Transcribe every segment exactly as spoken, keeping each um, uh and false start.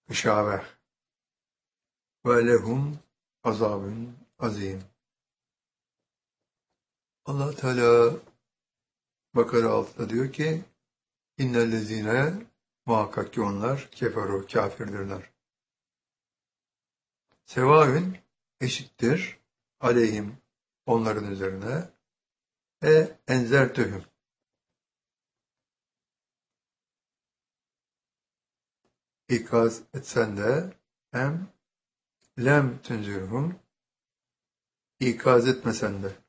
gışave ve lehum azabun azim. Allah Teala Bakara altıda diyor ki innellezine muhakkak ki onlar keferu kafirdirler. Sevâün eşittir aleyhim onların üzerine e enzertühüm ikaz etsen de hem lem tünzürhum ikaz etmesen de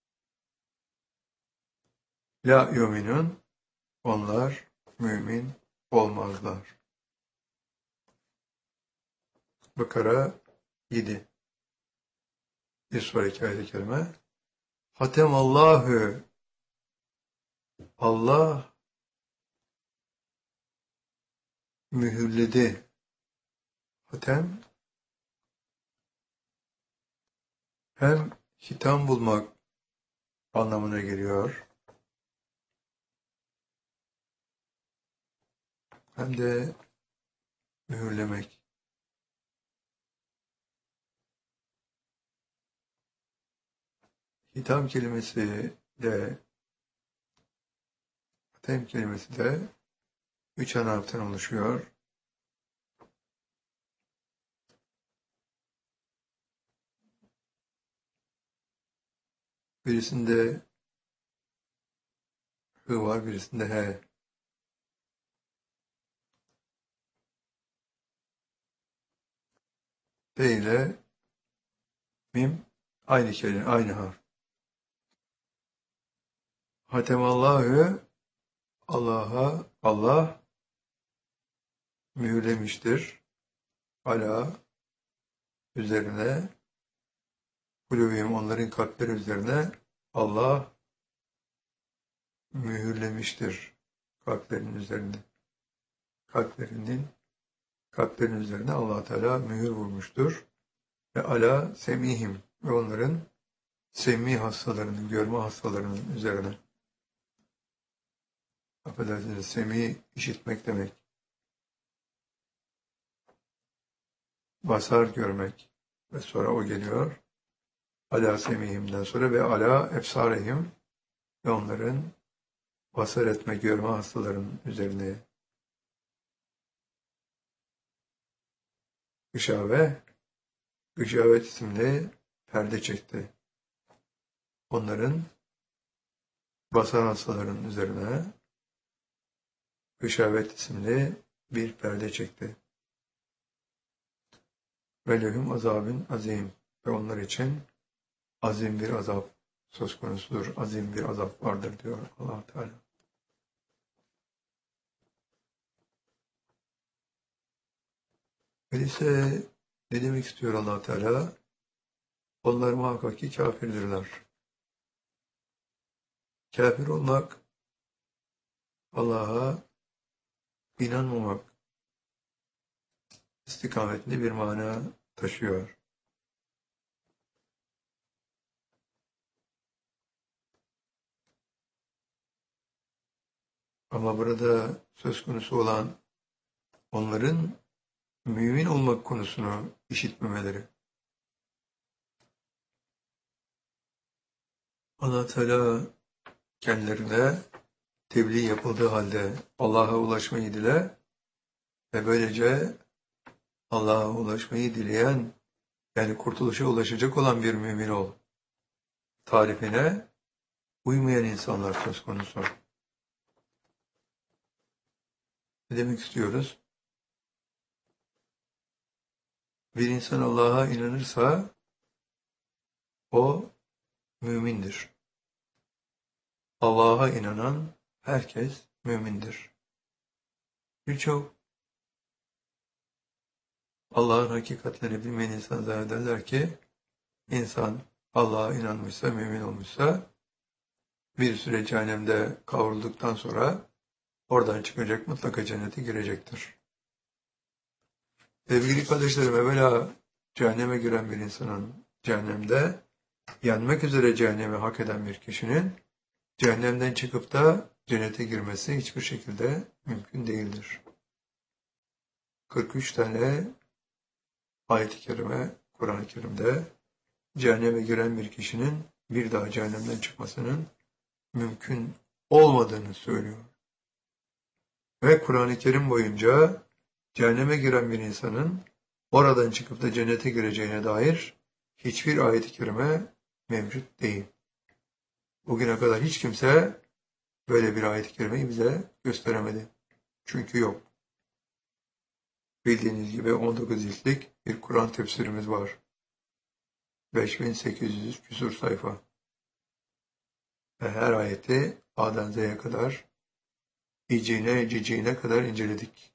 la yuminun onlar mümin olmazlar. Bakara yedi. Bir sonraki ayet-i kerime Hatemallahu Allah mühürledi. Hatem hem hitam bulmak anlamına geliyor. Hem de mühürlemek. Hitam kelimesi de hatem kelimesi de üç ana harften oluşuyor. Birisinde hı var, birisinde he. P ile mim aynı kelime, aynı harf. Hatemallahu Allah'a Allah mühürlemiştir. Ala üzerine kulübüm onların kalpleri üzerine Allah mühürlemiştir. Kalplerinin üzerinde. Kalplerinin kalplerin üzerine Allah Teala mühür vurmuştur. Ve ala semihim ve onların semih hastalarının, görme hastalarının üzerine. Affedersiniz, semih işitmek demek. Basar görmek ve sonra o geliyor. Ala semihimden sonra ve ala efsarehim ve onların basar etme, görme hastalarının üzerine. Gışave, Gışavet isimli perde çekti. Onların basar hastalarının üzerine Gışavet isimli bir perde çekti. Ve lehum azabın azim ve onlar için azim bir azap söz konusudur. Azim bir azap vardır diyor Allah Teala. Öyleyse ne demek istiyor Allah Teala? Onlar muhakkak ki kafirdirler. Kafir olmak, Allah'a inanmamak istikametinde bir mana taşıyor. Ama burada söz konusu olan onların mümin olmak konusunu işitmemeleri. Allah Teala kendilerine tebliğ yapıldığı halde Allah'a ulaşmayı dile ve böylece Allah'a ulaşmayı dileyen, yani kurtuluşa ulaşacak olan bir mümin ol tarifine uymayan insanlar söz konusu. Ne demek istiyoruz? Bir insan Allah'a inanırsa o mümindir. Allah'a inanan herkes mümindir. Birçok Allah'ın hakikatlerini bilmeyen insan zannederler ki insan Allah'a inanmışsa, mümin olmuşsa bir süre cehennemde kavrulduktan sonra oradan çıkacak, mutlaka cennete girecektir. Sevgili kardeşlerim, evvela cehenneme giren bir insanın cehennemde yanmak üzere cehennemi hak eden bir kişinin cehennemden çıkıp da cennete girmesi hiçbir şekilde mümkün değildir. kırk üç tane ayet-i kerime Kur'an-ı Kerim'de cehenneme giren bir kişinin bir daha cehennemden çıkmasının mümkün olmadığını söylüyor. Ve Kur'an-ı Kerim boyunca cehenneme giren bir insanın oradan çıkıp da cennete gireceğine dair hiçbir ayet-i kerime mevcut değil. Bugüne kadar hiç kimse böyle bir ayet-i kerimeyi bize gösteremedi. Çünkü yok. Bildiğiniz gibi on dokuz ciltlik bir Kur'an tefsirimiz var. beş bin sekiz yüz küsur sayfa. Ve her ayeti A'dan Z'ye kadar, iciğine ciciğine kadar inceledik.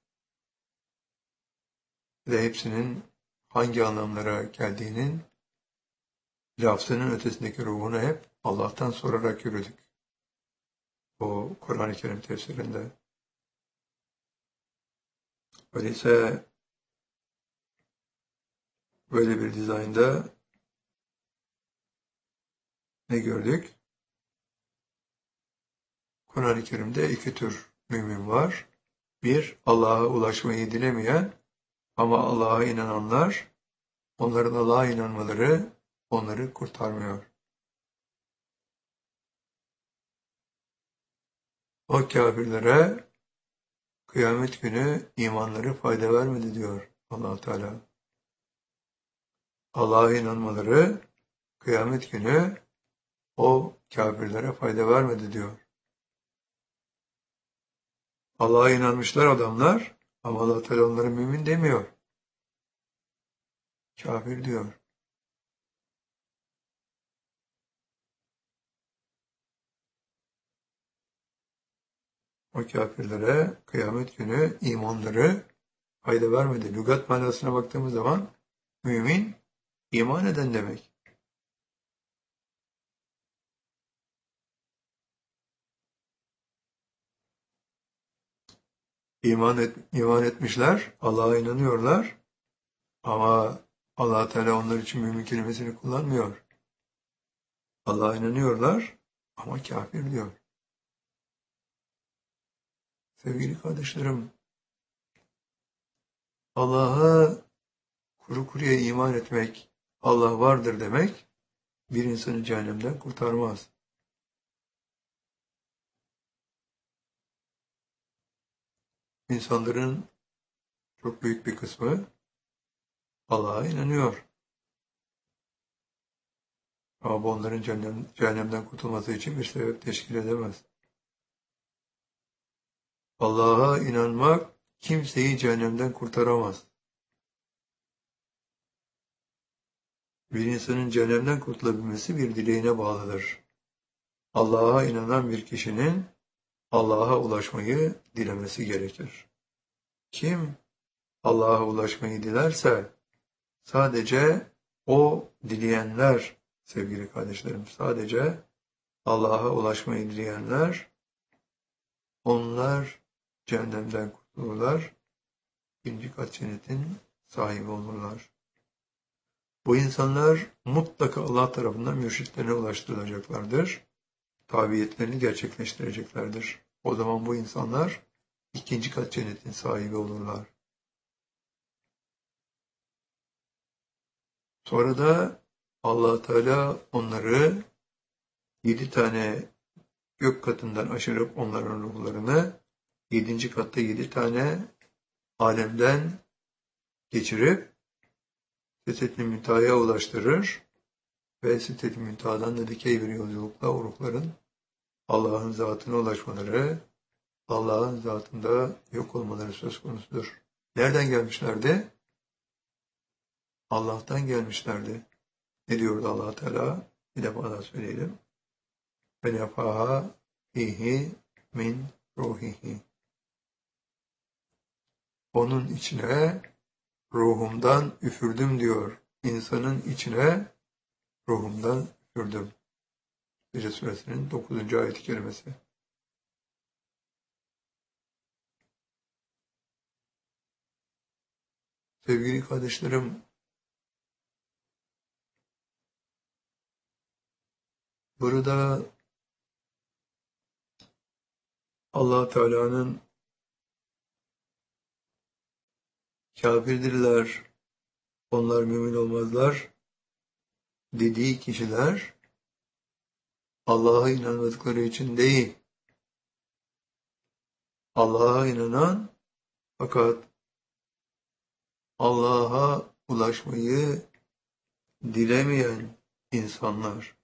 Ve hepsinin hangi anlamlara geldiğinin, lafzının ötesindeki ruhunu hep Allah'tan sorarak yürüdük. O Kur'an-ı Kerim tefsirinde. Öyleyse böyle bir dizaynda ne gördük? Kur'an-ı Kerim'de iki tür mümin var. Bir, Allah'a ulaşmayı dilemeyen ama Allah'a inananlar, onların Allah'a inanmaları onları kurtarmıyor. O kâfirlere kıyamet günü imanları fayda vermedi diyor Allah Teala. Allah'a inanmaları kıyamet günü o kâfirlere fayda vermedi diyor. Allah'a inanmışlar adamlar ama Allah Teala onları mümin demiyor. Kafir diyor. O kâfirlere kıyamet günü imanları fayda vermedi. Lügat manasına baktığımız zaman mümin iman eden demek. İman, et, iman etmişler, Allah'a inanıyorlar ama Allah Teala onlar için mümin kelimesini kullanmıyor. Allah'a inanıyorlar ama kafir diyor. Sevgili kardeşlerim, Allah'a kuru kuruya iman etmek, Allah vardır demek, bir insanı cehennemden kurtarmaz. İnsanların çok büyük bir kısmı Allah'a inanıyor. Ama bu onların cehennem, cehennemden kurtulması için bir sebep teşkil edemez. Allah'a inanmak kimseyi cehennemden kurtaramaz. Bir insanın cehennemden kurtulabilmesi bir dileğine bağlıdır. Allah'a inanan bir kişinin Allah'a ulaşmayı dilemesi gerekir. Kim Allah'a ulaşmayı dilerse sadece o dileyenler, sevgili kardeşlerim, sadece Allah'a ulaşmayı dileyenler, onlar cehennemden kurtulurlar, ikinci kat cennetin sahibi olurlar. Bu insanlar mutlaka Allah tarafından mürşitlerine ulaştırılacaklardır. Tabiyetlerini gerçekleştireceklerdir. O zaman bu insanlar ikinci kat cennetin sahibi olurlar. Sonra da Allah Teala onları yedi tane gök katından aşırıp onların ruhlarını yedinci katta yedi tane alemden geçirip Sidret-i Müntaha'ya ulaştırır ve Sidret-i Müntaha'dan da dikey bir yolculukla o ruhların Allah'ın zatına ulaşmaları, Allah'ın zatında yok olmaları söz konusudur. Nereden gelmişlerdi? Allah'tan gelmişlerdi. Ne diyordu Allah Teala? Bir defa daha söyleyelim. Ve nefaha fihi min ruhihi. Onun içine ruhumdan üfürdüm diyor. İnsanın içine ruhumdan üfürdüm. Secde suresinin dokuzuncu ayet-i kerimesi. Sevgili kardeşlerim, burada Allah Teala'nın kafirdirler, onlar mümin olmazlar dediği kişiler Allah'a inanmadıkları için değil, Allah'a inanan fakat Allah'a ulaşmayı dilemeyen insanlar.